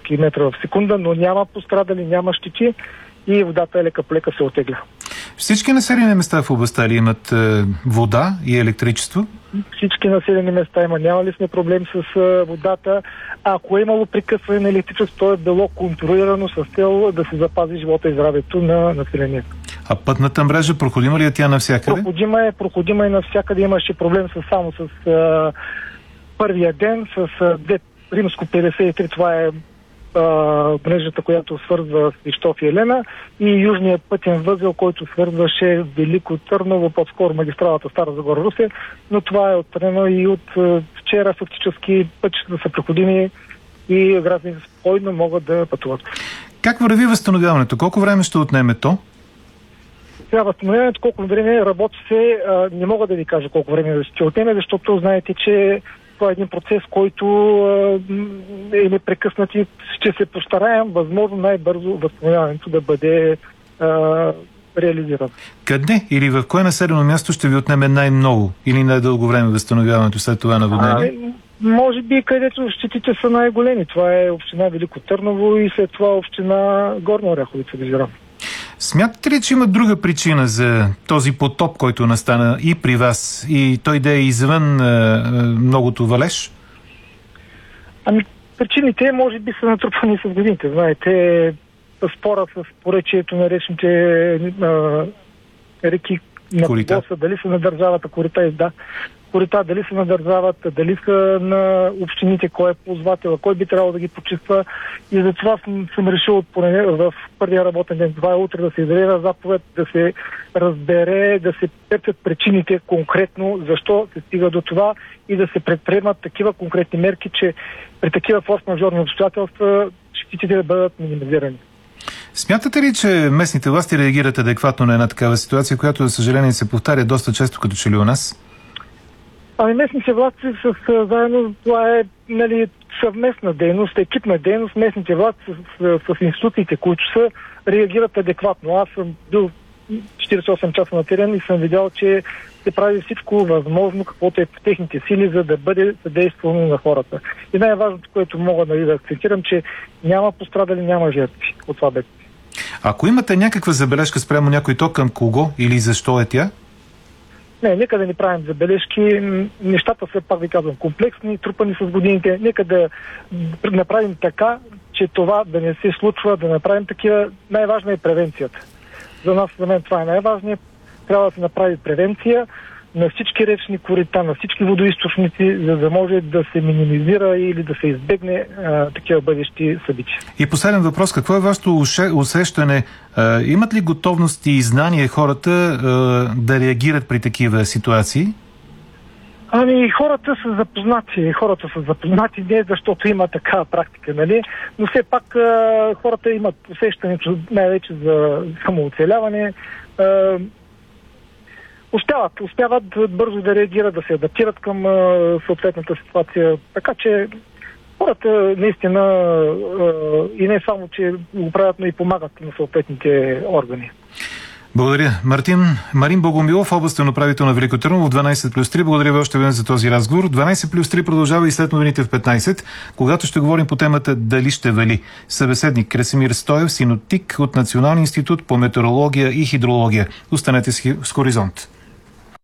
кубически метра в секунда, но няма пострадали, няма щети и водата лека по лека се отегля. Всички населени места в областта ли имат вода и електричество? Всички населени места има. Нямали сме проблем с водата. Ако е имало прекъсване на електричество, то е било контролирано с цел да се запази живота и здравето на населението. А пътната мрежа, проходима ли е тя навсякъде? Проходима е навсякъде. Имаше проблем само с първия ден, с Римско 53, това е мрежата, която свързва Свищов и Елена, и южният пътен възел, който свързваше Велико Търново, по-скоро магистралата Стара Загора Русе, но това е отстранено и от вчера фактически пътищата са проходими и гражданите спокойно могат да пътуват. Как върви възстановяването? Колко време ще отнеме то? Сега възстановяването колко време работи се, не мога да ви кажа колко време ще отнеме, защото знаете, че това е един процес, който е непрекъснат и ще се постараем възможно най-бързо възстановяването да бъде реализирано. Къде или в кое населено място ще ви отнеме най-много или най-дълго време възстановяването след това наводнение? Може би където щетите са най-големи. Това е община Велико Търново и след това община Горна Оряховица, визирам. Смятате ли, че има друга причина за този потоп, който настана и при вас, и той да е извън многото валеж? Причините може би са натрупани с годините. Знаете, спора с поречието на речните реки на Колоса, дали са на държавата корита, дали са на държавата, дали са на общините, кой е ползвател, кой би трябвало да ги почиства. И затова съм решил в първия работен ден, това е утре, да се издаде заповед, да се разбере, да се търсят причините конкретно, защо се стига до това и да се предприемат такива конкретни мерки, че при такива форс-мажорни обстоятелства щетите да бъдат минимизирани. Смятате ли, че местните власти реагират адекватно на една такава ситуация, която, за съжаление, се повтаря доста често като че ли у нас? Местните власти заедно, това е съвместна дейност, екипна дейност. Местните власти с институциите, които реагират адекватно. Аз съм бил 48 часа на терен и съм видял, че се прави всичко възможно, каквото е в техните сили, за да бъде съдействано на хората. И най-важното, което мога да акцентирам, че няма пострадали, няма жертви от това бедствие. Ако имате някаква забележка спрямо някой, то към кого или защо е тя? Не, нека да ни правим забележки. Нещата все пак ви казвам комплексни, трупани с годините. Нека да направим така, че това да не се случва, да направим такива. Най-важна е превенцията. За мен това е най-важният. Трябва да се направи превенция на всички речни корита, на всички водоизточници, за да може да се минимизира или да се избегне такива бъдещи събития. И последен въпрос. Какво е вашето усещане? Имат ли готовност и знание хората да реагират при такива ситуации? Хората са запознати не защото има такава практика, нали? Но все пак хората имат усещането най-вече за самооцеляване. Успяват бързо да реагират, да се адаптират към съответната ситуация. Така че хората наистина и не само, че го правят, но и помагат на съответните органи. Благодаря. Марин Богомилов, областен управител на Велико Търново, 12+3. Благодаря ви още веднъж за този разговор. 12+3 продължава и след новините в 15, когато ще говорим по темата дали ще вали. Събеседник Красимир Стоев, синоптик от Националния институт по метеорология и хидрология. Останете с Хоризонт.